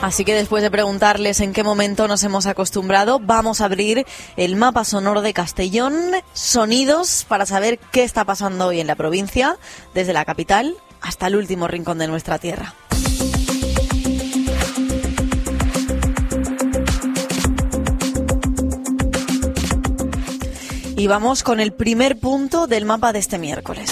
Así que después de preguntarles en qué momento nos hemos acostumbrado, vamos a abrir el mapa sonoro de Castellón, sonidos para saber qué está pasando hoy en la provincia, desde la capital hasta el último rincón de nuestra tierra. Y vamos con el primer punto del mapa de este miércoles.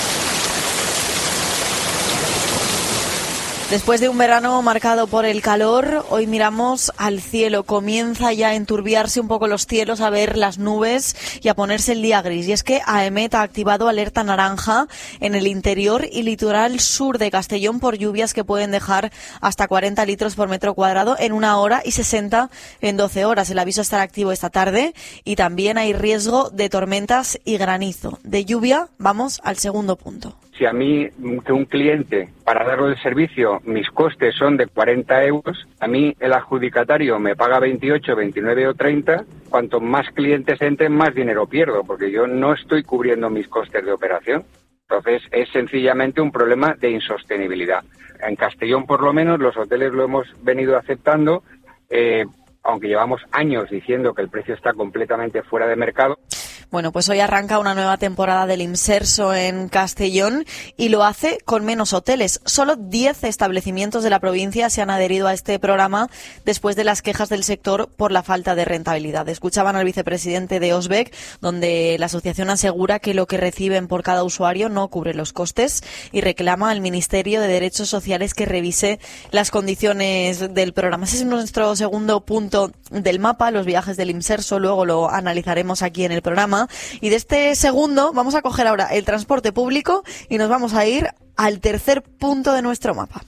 Después de un verano marcado por el calor, hoy miramos al cielo. Comienza ya a enturbiarse un poco los cielos, a ver las nubes y a ponerse el día gris. Y es que AEMET ha activado alerta naranja en el interior y litoral sur de Castellón por lluvias que pueden dejar hasta 40 litros por metro cuadrado en 1 hora y 60 en 12 horas. El aviso estará activo esta tarde y también hay riesgo de tormentas y granizo. De lluvia, vamos al segundo punto. Si a mí, que un cliente, para darle el servicio, mis costes son de 40 euros, a mí el adjudicatario me paga 28, 29 o 30, cuanto más clientes entren, más dinero pierdo, porque yo no estoy cubriendo mis costes de operación. Entonces, es sencillamente un problema de insostenibilidad. En Castellón, por lo menos, los hoteles lo hemos venido aceptando, aunque llevamos años diciendo que el precio está completamente fuera de mercado. Bueno, pues hoy arranca una nueva temporada del Imserso en Castellón y lo hace con menos hoteles. Solo 10 establecimientos de la provincia se han adherido a este programa después de las quejas del sector por la falta de rentabilidad. Escuchaban al vicepresidente de Osbec, donde la asociación asegura que lo que reciben por cada usuario no cubre los costes y reclama al Ministerio de Derechos Sociales que revise las condiciones del programa. Ese es nuestro segundo punto del mapa, los viajes del Imserso. Luego lo analizaremos aquí en el programa. Y de este segundo vamos a coger ahora el transporte público y nos vamos a ir al tercer punto de nuestro mapa.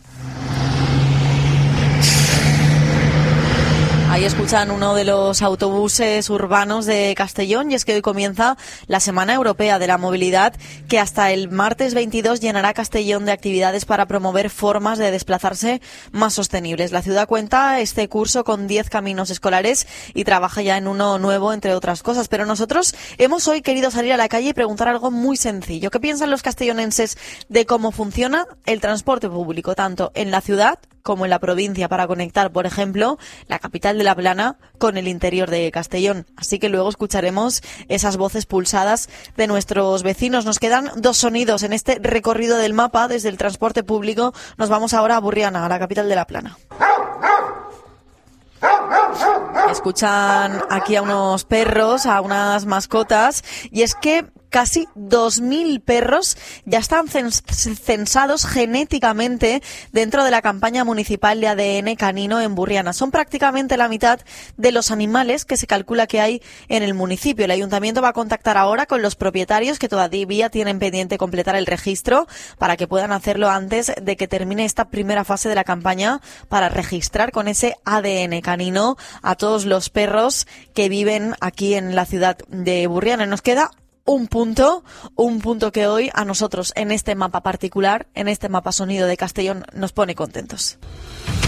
Ahí escuchan uno de los autobuses urbanos de Castellón y es que hoy comienza la Semana Europea de la Movilidad que hasta el martes 22 llenará Castellón de actividades para promover formas de desplazarse más sostenibles. La ciudad cuenta este curso con 10 caminos escolares y trabaja ya en uno nuevo, entre otras cosas. Pero nosotros hemos hoy querido salir a la calle y preguntar algo muy sencillo. ¿Qué piensan los castellonenses de cómo funciona el transporte público, tanto en la ciudad como en la provincia, para conectar, por ejemplo, la capital de La Plana con el interior de Castellón? Así que luego escucharemos esas voces pulsadas de nuestros vecinos. Nos quedan 2 sonidos en este recorrido del mapa. Desde el transporte público nos vamos ahora a Burriana, a la capital de La Plana. Escuchan aquí a unos perros, a unas mascotas, y es que casi 2.000 perros ya están censados genéticamente dentro de la campaña municipal de ADN canino en Burriana. Son prácticamente la mitad de los animales que se calcula que hay en el municipio. El ayuntamiento va a contactar ahora con los propietarios que todavía tienen pendiente completar el registro para que puedan hacerlo antes de que termine esta primera fase de la campaña para registrar con ese ADN canino a todos los perros que viven aquí en la ciudad de Burriana. Nos queda un punto que hoy a nosotros en este mapa particular, en este mapa sonido de Castellón, nos pone contentos.